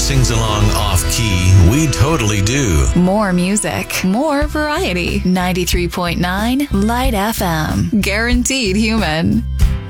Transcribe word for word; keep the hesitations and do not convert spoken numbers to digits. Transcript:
sings along off-key, we totally do. More music, more variety. ninety-three point nine Light F M. Guaranteed human.